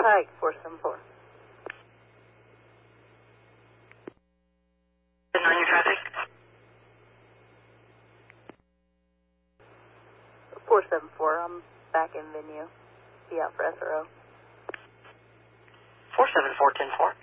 Pike, 474. On your traffic? 474, I'm back in venue. Be out for SRO. 474, 10-4.